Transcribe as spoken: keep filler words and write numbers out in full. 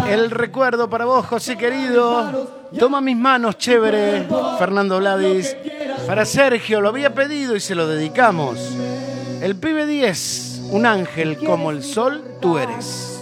El recuerdo para vos, José querido. Toma mis manos, chévere. Fernando Vladis. Para Sergio, lo había pedido y se lo dedicamos. El pibe diez, un ángel como el sol, tú eres.